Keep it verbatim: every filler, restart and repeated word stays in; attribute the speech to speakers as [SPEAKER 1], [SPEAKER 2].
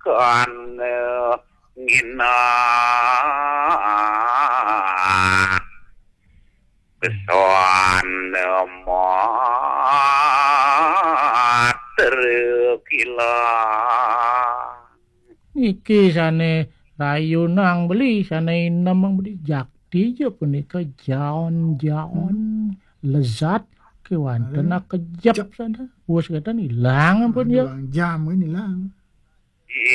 [SPEAKER 1] kan ngina pesan mo terkila
[SPEAKER 2] iki sane rayu nang beli sane namang beli jakti je punika jaon-jaon lezat kewan kena kejap sana bos kata ni hilang pun ya
[SPEAKER 3] jam ini lang